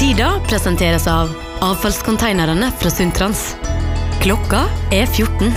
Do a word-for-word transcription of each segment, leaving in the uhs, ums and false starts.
Lyda presenteres av avfallskonteinerne fra Sundtrans. Klokka er fjorten.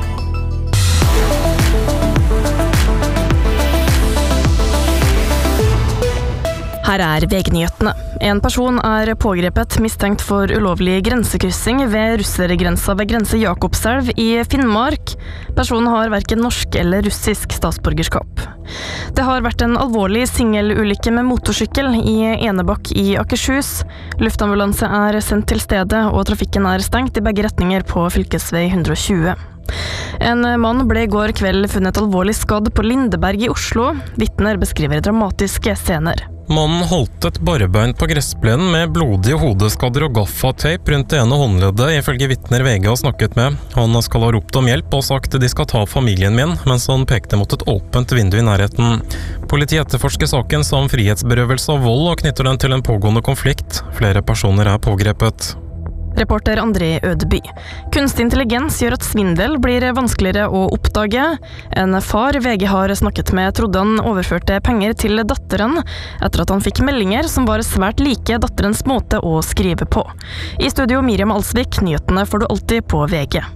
Her er V G-nyhetene. En person er pågrepet mistenkt for ulovlig grensekryssing ved russergrensa ved grense Jakobselv i Finnmark. Personen har hverken norsk eller russisk statsborgerskap. Det har vært en alvorlig singelulykke med motorsykkel i Enebakk i Akershus. Luftambulanse er sendt til stedet, og trafikken er stengt i begge retninger på fylkesvei hundre og tjue. En mann ble i går kveld funnet alvorlig skadd på Lindeberg i Oslo. Vitner beskriver dramatiske scener. Mannen holdt et barbein på gressplenen med blodige hodeskader og gaffateip rundt det ene håndleddet, ifølge vitner V G har snakket med. Han skal ha ropt om hjelp og sagt de skal ta familien min, mens han pekte mot et åpent vindu i nærheten. Politiet etterforsker saken som frihetsberøvelse av vold og knytter den til en pågående konflikt. Flere personer er pågrepet. Reporter André Ødeby. Kunstig intelligens gjør at svindel blir vanskeligere å oppdage. En far V G har snakket med trodde han overførte penger til datteren, etter at han fikk meldinger som var svært like datterens måte å skrive på. I studio Miriam Alsvik, nyhetene får du alltid på V G.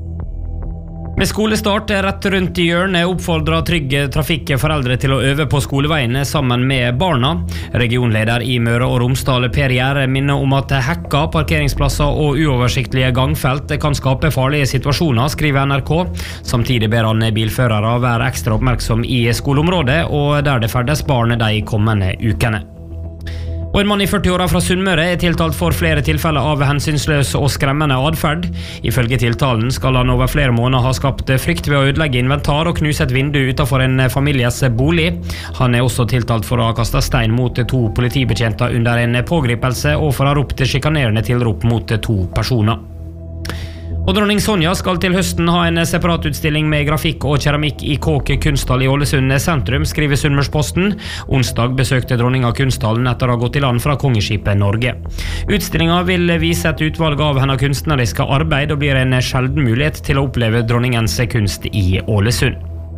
Med skolestart rett rundt i hjørnet oppfordrer Trygge Trafikk foreldre til å øve på skoleveiene sammen med barna. Regionleder i Møre og Romsdal Per Gjære minner om at hekka, parkeringsplasser og uoversiktlige gangfelt kan skape farlige situasjoner, skriver N R K. Samtidig ber han bilførere være ekstra oppmerksom i skoleområdet og der det ferdes barn de kommende ukene. Og en mann i førti-åra fra Sunnmøre er tiltalt for flere tilfeller av hensynsløs og skremmende adferd. Ifølge tiltalen skal han over flere måneder ha skapt frykt ved å ødelegge inventar og knuse et vindu utenfor en families bolig. Han er også tiltalt for å ha kastet stein mot to politibetjenter under en pågripelse og for å ha ropt sjikanerende tilrop mot to personer. Og dronning Sonja skal til høsten ha en separatutstilling med grafikk og keramikk i Kåke kunsthall i Ålesund sentrum, skriver Sunnmørsposten. Onsdag besøkte dronninga kunsthallen etter å ha gått i land fra kongeskipet Norge. Utstillingen vil vise et utvalg av hennes kunstneriske arbeid og blir en sjelden mulighet til å oppleve dronningens kunst i Ålesund.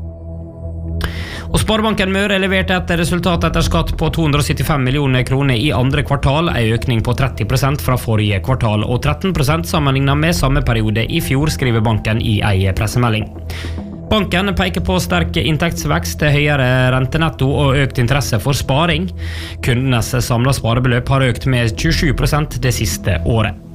Og Sparebanken Møre leverte et resultat etter skatt på to hundre og syttifem millioner kroner i andre kvartal, en økning på tretti prosent fra forrige kvartal og tretten prosent sammenlignet med samme periode i fjor, skriver banken i en pressemelding. Banken peker på sterk inntektsvekst, høyere rentenetto og økt interesse for sparing. Kundenes samlede sparebeløp har økt med tjuesju prosent det siste året.